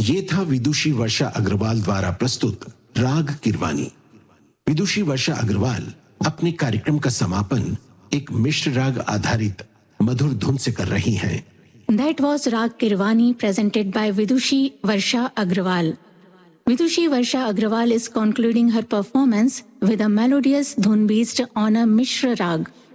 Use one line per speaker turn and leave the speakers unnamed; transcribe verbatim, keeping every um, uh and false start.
ये था विदुषी वर्षा अग्रवाल द्वारा प्रस्तुत राग किरवानी। विदुषी वर्षा अग्रवाल अपने कार्यक्रम का समापन एक मिश्र राग आधारित मधुर धुन से कर रही हैं।
That was Rag Kirwani presented by Vidushi Varsha Agrawal. Vidushi Varsha Agrawal is concluding her performance with a melodious dhun based on a Mishra Rag.